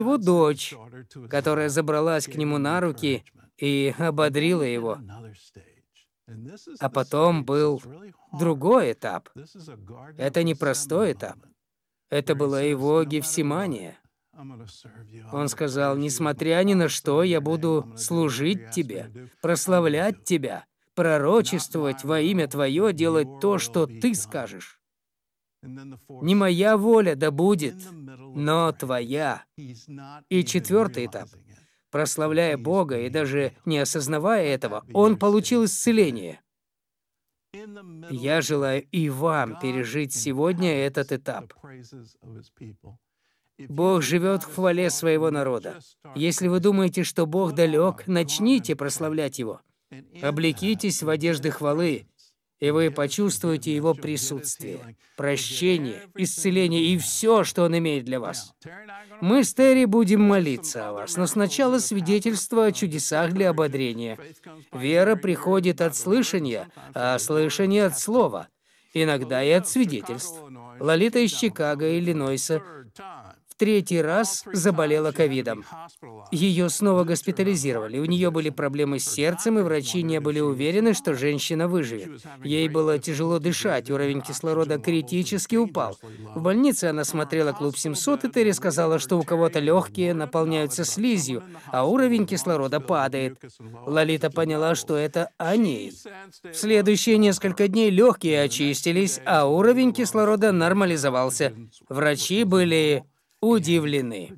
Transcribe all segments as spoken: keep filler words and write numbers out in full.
его дочь, которая забралась к нему на руки и ободрила его. А потом был другой этап. Это не простой этап. Это была его Гефсимания. Он сказал: «Несмотря ни на что, я буду служить тебе, прославлять тебя, пророчествовать во имя твое, делать то, что ты скажешь. Не моя воля да будет, но твоя». И четвертый этап. Прославляя Бога и даже не осознавая этого, он получил исцеление. Я желаю и вам пережить сегодня этот этап. Бог живет в хвале своего народа. Если вы думаете, что Бог далек, начните прославлять Его. Облекитесь в одежды хвалы, и вы почувствуете Его присутствие, прощение, исцеление и все, что Он имеет для вас. Мы с Терри будем молиться о вас, но сначала свидетельство о чудесах для ободрения. Вера приходит от слышания, а слышание от слова. Иногда и от свидетельств. Лолита из Чикаго, Иллинойса, в третий раз заболела ковидом. Ее снова госпитализировали. У нее были проблемы с сердцем, и врачи не были уверены, что женщина выживет. Ей было тяжело дышать, уровень кислорода критически упал. В больнице она смотрела «Клуб семьсот», и Терри сказала, что у кого-то легкие наполняются слизью, а уровень кислорода падает. Лолита поняла, что это о ней. В следующие несколько дней легкие очистились, а уровень кислорода нормализовался. Врачи были удивлены.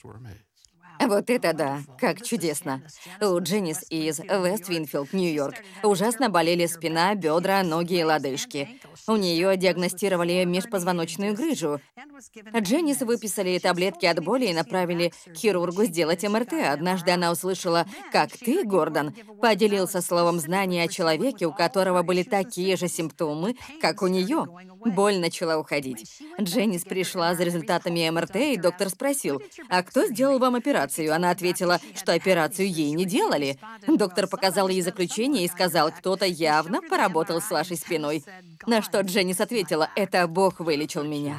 Вот это да, как чудесно. У Дженнис из Вест-Винфилд, Нью-Йорк, ужасно болели спина, бедра, ноги и лодыжки. У нее диагностировали межпозвоночную грыжу. Дженнис выписали таблетки от боли и направили к хирургу сделать эм эр тэ. Однажды она услышала, как ты, Гордон, поделился словом знания о человеке, у которого были такие же симптомы, как у нее. Боль начала уходить. Дженнис пришла за результатами эм эр тэ, и доктор спросил: «А кто сделал вам операцию?» Она ответила, что операцию ей не делали. Доктор показал ей заключение и сказал: «Кто-то явно поработал с вашей спиной». На что Дженнис ответила: «Это Бог вылечил меня».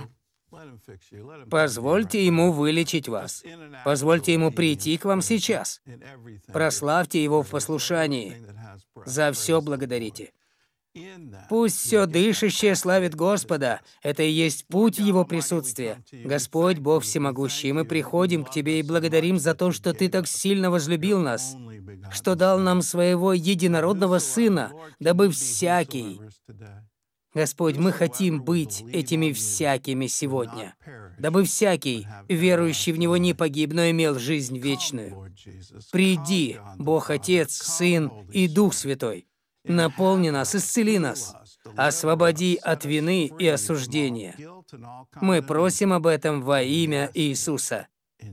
Позвольте Ему вылечить вас. Позвольте Ему прийти к вам сейчас. Прославьте Его в послушании. За все благодарите. Пусть все дышащее славит Господа. Это и есть путь в Его присутствие. Господь, Бог всемогущий, мы приходим к Тебе и благодарим за то, что Ты так сильно возлюбил нас, что дал нам Своего единородного Сына, дабы всякий... Господь, мы хотим быть этими всякими сегодня, дабы всякий, верующий в Него, не погиб, но имел жизнь вечную. Приди, Бог Отец, Сын и Дух Святой. Наполни нас, исцели нас, освободи от вины и осуждения. Мы просим об этом во имя Иисуса.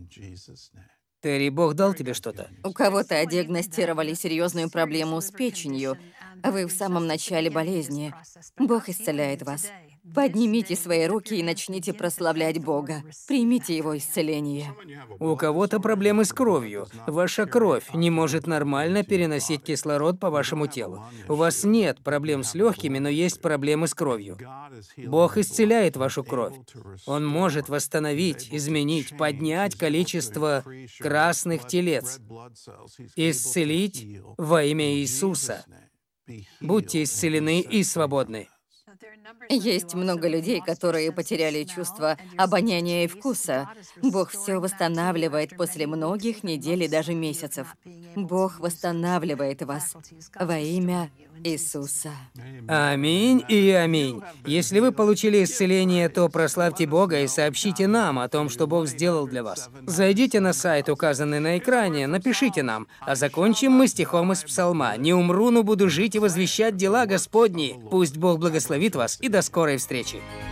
Терри, Бог дал тебе что-то? У кого-то диагностировали серьезную проблему с печенью. Вы в самом начале болезни. Бог исцеляет вас. Поднимите свои руки и начните прославлять Бога. Примите Его исцеление. У кого-то проблемы с кровью. Ваша кровь не может нормально переносить кислород по вашему телу. У вас нет проблем с легкими, но есть проблемы с кровью. Бог исцеляет вашу кровь. Он может восстановить, изменить, поднять количество красных телец. Исцелить во имя Иисуса. Будьте исцелены и свободны. Есть много людей, которые потеряли чувство обоняния и вкуса. Бог все восстанавливает после многих недель и даже месяцев. Бог восстанавливает вас во имя Иисуса. Аминь и аминь. Если вы получили исцеление, то прославьте Бога и сообщите нам о том, что Бог сделал для вас. Зайдите на сайт, указанный на экране, напишите нам, а закончим мы стихом из Псалма: «Не умру, но буду жить и возвещать дела Господни». Пусть Бог благословит вас и до скорой встречи.